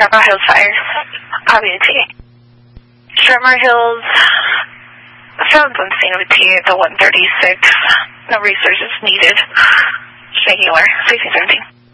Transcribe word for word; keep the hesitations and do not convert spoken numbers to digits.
Shamrock Hills Fire. Copy the T. Shamrock Hills, sounds on scene of a T at the one thirty-six. No resources needed. Just making aware. sixteen seventeen.